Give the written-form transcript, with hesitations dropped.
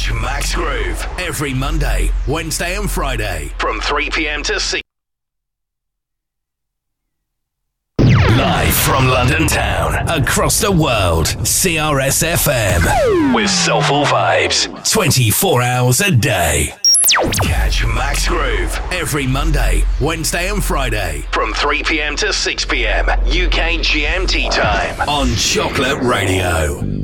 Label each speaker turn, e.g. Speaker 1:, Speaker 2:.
Speaker 1: Catch Max Groove every Monday, Wednesday and Friday from 3 p.m. to 6. Live from London town, across the world, CRS-FM. With soulful vibes, 24 hours a day. Catch Max Groove every Monday, Wednesday and Friday from 3 p.m. to 6 p.m. UK GMT time on Chocolate Radio.